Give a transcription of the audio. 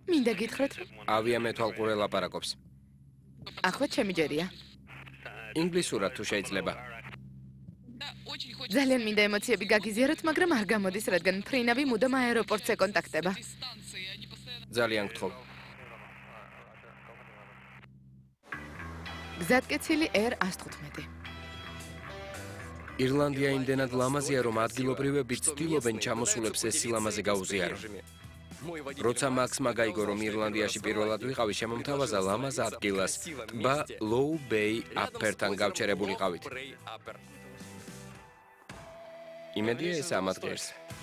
მინდა გითხრათ, რომ ავიამეთვალყურე ლაპარაკობს. ახლა ჩემი ჯერია. ინგლისურად თუ შეიძლება. ძალიან მინდა ემოციები გაგიზიაროთ, მაგრამ არ გამოდის, რადგან ფრინავი მუდამ აეროპორტს ეკონტაქტება. ძალიან გთხოვ. გზატკეცილი Air 115. ირლანდია იმდენად ლამაზია, რომ ადგილობრივები ცდილობენ ჩამოსულებს ეს სილამაზე გაუზიარონ. როცა მაქსმა გაიგო, რომ ირლანდიაში პირველად ვიყავი, შემომთავაზა ლამაზ ადგილას, ტბა Low Bay Upperთან გავჩერებულიყავით. იმედია ეს ამად ღირს.